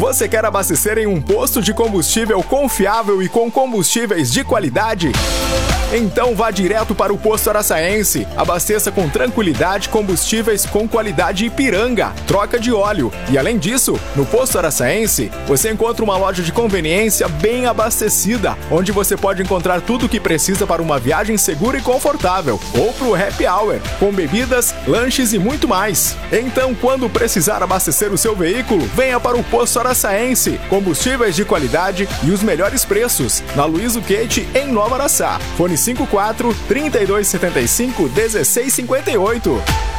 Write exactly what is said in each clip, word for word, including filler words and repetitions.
Você quer abastecer em um posto de combustível confiável e com combustíveis de qualidade? Então vá direto para o Posto Araçaense. Abasteça com tranquilidade combustíveis com qualidade Ipiranga, troca de óleo. E além disso, no Posto Araçaense, você encontra uma loja de conveniência bem abastecida, onde você pode encontrar tudo o que precisa para uma viagem segura e confortável, ou para o happy hour, com bebidas, lanches e muito mais. Então, quando precisar abastecer o seu veículo, venha para o Posto Araçaense. Combustíveis de qualidade e os melhores preços. Na Luiz Uquete, em Nova Araçá. Fone cinco quatro, trinta e dois setenta e cinco, dezesseis cinquenta e oito.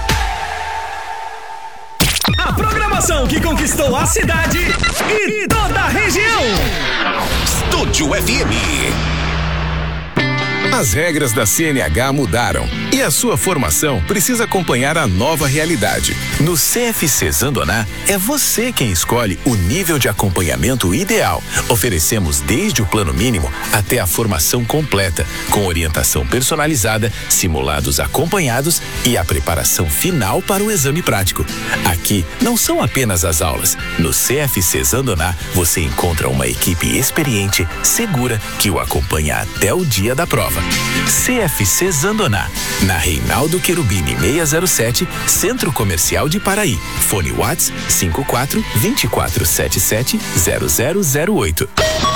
A programação que conquistou a cidade e toda a região. Estúdio F M. As regras da C N H mudaram e a sua formação precisa acompanhar a nova realidade. No C F C Zandoná, é você quem escolhe o nível de acompanhamento ideal. Oferecemos desde o plano mínimo até a formação completa, com orientação personalizada, simulados acompanhados e a preparação final para o exame prático. Aqui não são apenas as aulas. No C F C Zandoná, você encontra uma equipe experiente, segura, que o acompanha até o dia da prova. C F C Zandoná, na Reinaldo Querubini seiscentos e sete, Centro Comercial de Paraí. Fone WhatsApp cinco quatro, dois quatro sete sete, zero zero zero oito.